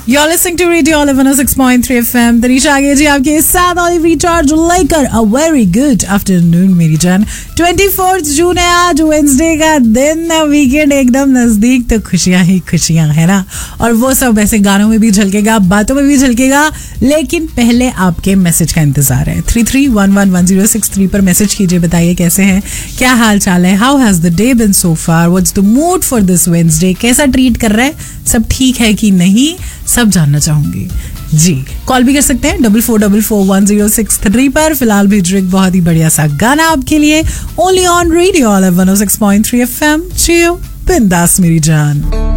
You're listening to Radio 106.3 FM. Tanisha आगे जी आपके साथ ऑलिव रिचार्ज लेकर अ वेरी गुड आफ्टरनून मेरी जान. 24 जून है आज, वेंसडे का दिन, वीकेंड एकदम नजदीक, तो खुशियां ही खुशियां है ना. और वो सब ऐसे गानों में भी झलकेगा, बातों में भी झलकेगा, लेकिन पहले आपके मैसेज का इंतजार है. 33111063 पर मैसेज कीजिए, बताइए कैसे हैं, क्या हाल चाल है, how has the day been so far, what's the mood for this Wednesday, कैसा ट्रीट कर रहा है, सब ठीक है कि नहीं, सब जानना चाहूंगी जी. कॉल भी कर सकते हैं 44441063 पर. फिलहाल भेज रहे एक बहुत ही बढ़िया सा गाना आपके लिए, ओनली ऑन रेडियो 106.3 FM. चियो बिंदास मेरी जान.